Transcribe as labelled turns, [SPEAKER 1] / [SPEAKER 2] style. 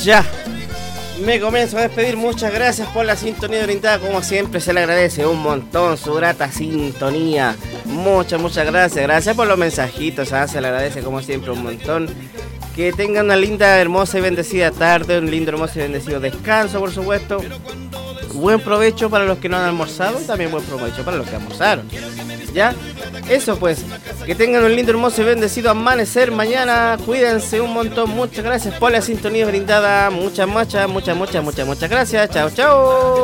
[SPEAKER 1] Ya. Me comienzo a despedir. Muchas gracias por la sintonía brindada. Como siempre, se le agradece un montón su grata sintonía. Muchas gracias. Gracias por los mensajitos. Se le agradece como siempre un montón. Que tengan una linda, hermosa y bendecida tarde. Un lindo, hermoso y bendecido descanso, por supuesto. Buen provecho para los que no han almorzado. Y también buen provecho para los que almorzaron. ¿Ya? Eso pues. Que tengan un lindo, hermoso y bendecido amanecer mañana. Cuídense un montón. Muchas gracias por la sintonía brindada. Muchas gracias. Chao.